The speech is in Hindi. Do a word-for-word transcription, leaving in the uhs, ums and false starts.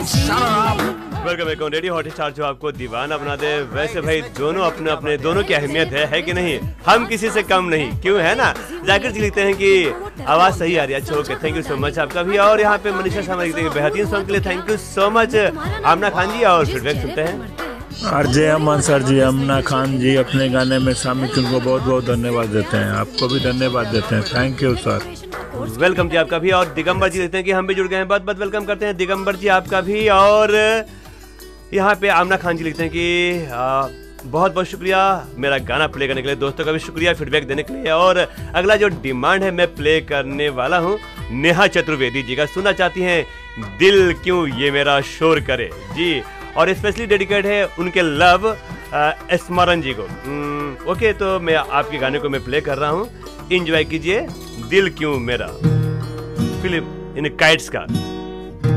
वेलकम एक रेडियो हॉटस्टार जो आपको दीवाना बना दे। वैसे भाई दोनों अपने अपने दोनों की अहमियत है, है कि नहीं? हम किसी से कम नहीं, क्यों है ना? जाकिर जी लिखते हैं कि आवाज सही आ रही है। अच्छा okay, thank you so much आपका भी। और यहाँ पे मनीषा शर्मा लिखते हैं बेहतरीन सॉन्ग के लिए थैंक यू सो मच आमना खान जी। और फीडबैक सुनते हैं। आरजे अमन सर जी, अमना खान जी अपने गाने में शामिल, उनको बहुत बहुत धन्यवाद देते हैं। आपको भी धन्यवाद देते हैं, थैंक यू सर। वेलकम जी आपका भी। और दिगंबर जी लिखते हैं कि हम भी जुड़ गए हैं, बहुत बहुत वेलकम करते हैं दिगंबर जी आपका भी। और यहाँ पे आमना खान जी लिखते हैं कि आ, बहुत बहुत शुक्रिया मेरा गाना प्ले करने के लिए। दोस्तों का भी शुक्रिया फीडबैक देने के लिए। और अगला जो डिमांड है मैं प्ले करने वाला हूँ, नेहा चतुर्वेदी जी का। सुनना चाहती हैं दिल क्यों ये मेरा शोर करे जी। और स्पेशली डेडिकेट है उनके लव स्मरण जी को। ओके, तो मैं आपके गाने को मैं प्ले कर रहा हूँ, इंजॉय कीजिए दिल क्यों मेरा, फिल्म इन काइट्स का।